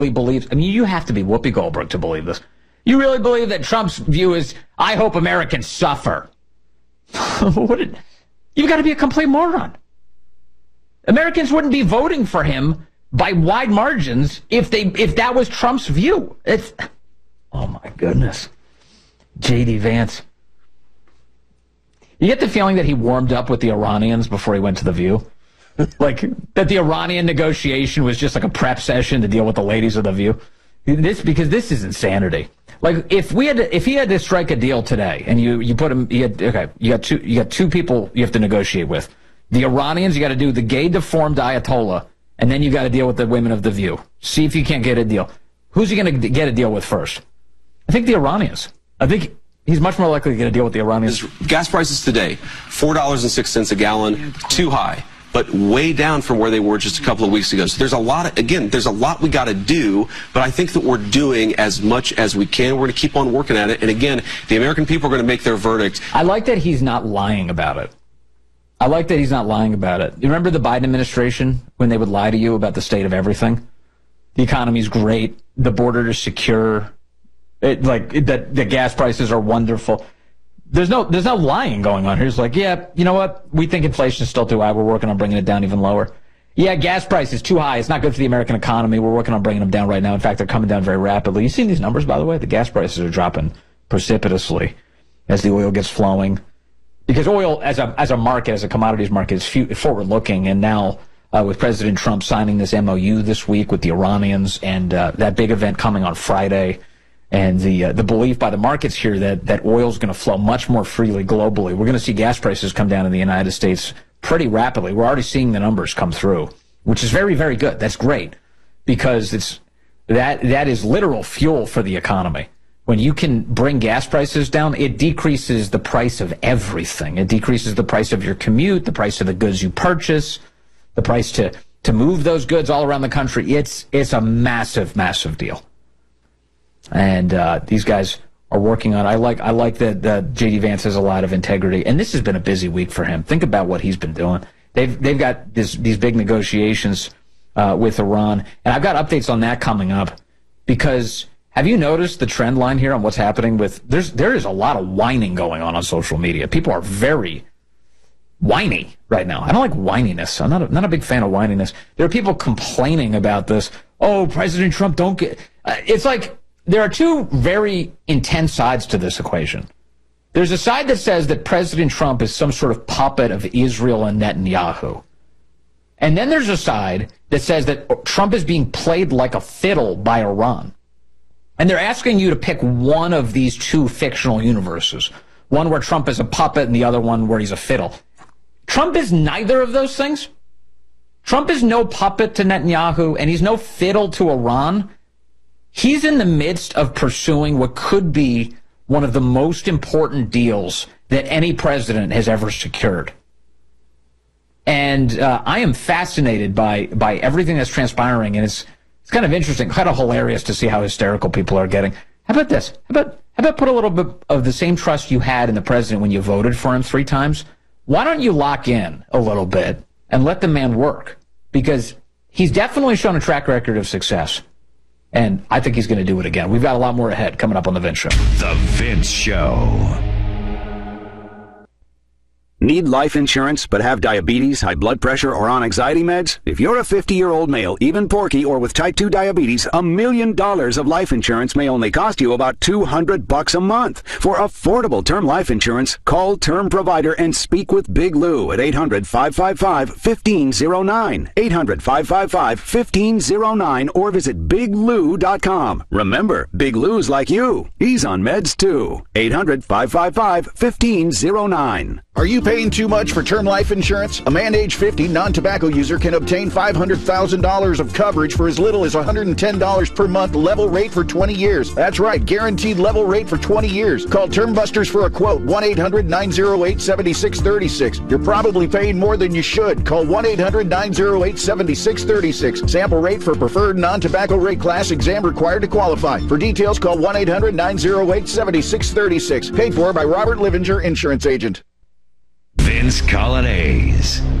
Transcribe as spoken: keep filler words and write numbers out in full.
believes, I mean, you have to be Whoopi Goldberg to believe this. You really believe that Trump's view is, I hope Americans suffer? What did, you've got to be a complete moron. Americans wouldn't be voting for him by wide margins if they if that was Trump's view. It's, oh my goodness. J D Vance. You get the feeling that he warmed up with the Iranians before he went to The View? Like, that the Iranian negotiation was just like a prep session to deal with the ladies of The View? This, because this is insanity. Like, if we had to, if he had to strike a deal today, and you, you put him, you had, okay, you got two, you got two people you have to negotiate with. The Iranians, you got to do the gay deformed Ayatollah, and then you got to deal with the women of The View. See if you can't get a deal. Who's he going to get a deal with first? I think the Iranians. I think he's much more likely to get a deal with the Iranians. Gas prices today, four dollars and six cents a gallon, too high, but way down from where they were just a couple of weeks ago. So there's a lot, of, again, there's a lot we got to do, but I think that we're doing as much as we can. We're going to keep on working at it. And again, the American people are going to make their verdict. I like that he's not lying about it. I like that he's not lying about it. You remember the Biden administration when they would lie to you about the state of everything? The economy's great. The border is secure. It, like it, that the gas prices are wonderful. There's no there's no lying going on here. It's like, yeah, you know what? We think inflation is still too high. We're working on bringing it down even lower. Yeah, gas price is too high. It's not good for the American economy. We're working on bringing them down right now. In fact, they're coming down very rapidly. You've seen these numbers, by the way. The gas prices are dropping precipitously as the oil gets flowing. Because oil, as a as a market, as a commodities market, is forward-looking. And now, uh, with President Trump signing this M O U this week with the Iranians and uh, that big event coming on Friday, and the uh, the belief by the markets here that, that oil is going to flow much more freely globally. We're going to see gas prices come down in the United States pretty rapidly. We're already seeing the numbers come through, which is very, very good. That's great, because it's that that is literal fuel for the economy. When you can bring gas prices down, it decreases the price of everything. It decreases the price of your commute, the price of the goods you purchase, the price to, to move those goods all around the country. It's it's a massive, massive deal. And uh, these guys are working on. I like I like that that J D Vance has a lot of integrity, and this has been a busy week for him. Think about what he's been doing. They've they've got this, these big negotiations uh, with Iran, and I've got updates on that coming up. Because have you noticed the trend line here on what's happening with? There's there is a lot of whining going on on social media. People are very whiny right now. I don't like whininess. I'm not a, not a big fan of whininess. There are people complaining about this. Oh, President Trump, don't get. Uh, it's like. There are two very intense sides to this equation. There's a side that says that President Trump is some sort of puppet of Israel and Netanyahu. And then there's a side that says that Trump is being played like a fiddle by Iran. And they're asking you to pick one of these two fictional universes. One where Trump is a puppet and the other one where he's a fiddle. Trump is neither of those things. Trump is no puppet to Netanyahu, and he's no fiddle to Iran. He's in the midst of pursuing what could be one of the most important deals that any president has ever secured. And uh, I am fascinated by by everything that's transpiring, and it's it's kind of interesting, kind of hilarious to see how hysterical people are getting. How about this? How about how about put a little bit of the same trust you had in the president when you voted for him three times? Why don't you lock in a little bit and let the man work? Because he's definitely shown a track record of success. And I think he's going to do it again. We've got a lot more ahead coming up on The Vince Show. The Vince Show. Need life insurance but have diabetes, high blood pressure, or on anxiety meds? If you're a fifty-year-old male, even porky, or with type two diabetes, a million dollars of life insurance may only cost you about two hundred bucks a month. For affordable term life insurance, call Term Provider and speak with Big Lou at eight hundred, five five five, one five zero nine. eight hundred, five five five, one five zero nine or visit big lou dot com. Remember, Big Lou's like you. He's on meds too. eight hundred, five five five, one five zero nine. Are you paying too much for term life insurance? A man age fifty non-tobacco user can obtain five hundred thousand dollars of coverage for as little as one hundred ten dollars per month, level rate for twenty years. That's right, guaranteed level rate for twenty years. Call Term Busters for a quote, one eight hundred, nine oh eight, seven six three six. You're probably paying more than you should. Call one eight hundred, nine oh eight, seven six three six. Sample rate for preferred non-tobacco rate class, exam required to qualify. For details, call one eight hundred, nine oh eight, seven six three six. Paid for by Robert Livinger, Insurance Agent. Vince Coglianese.